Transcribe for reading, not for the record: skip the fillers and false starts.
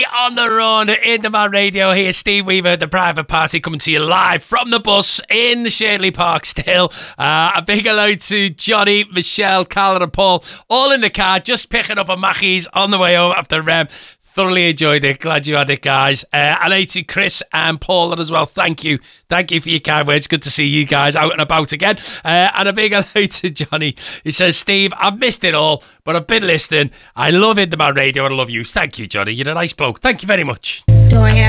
On the run in the Man Radio here, Steve Weaver, the private party, coming to you live from the bus in the Shirley Park still. A big hello to Johnny, Michelle, Carla and Paul, all in the car, just picking up a Mackey's on the way home after Rem. Thoroughly enjoyed it. Glad you had it, guys. Hello to Chris and Paula as well. Thank you. Thank you for your kind words. Good to see you guys out and about again. And a big hello to Johnny. He says, Steve, I've missed it all, but I've been listening. I love In The Man Radio and I love you. Thank you, Johnny. You're a nice bloke. Thank you very much. Do I have